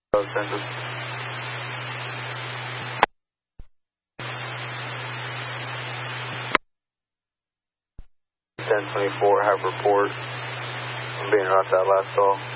Center. 1024, have report. I'm being out that last call.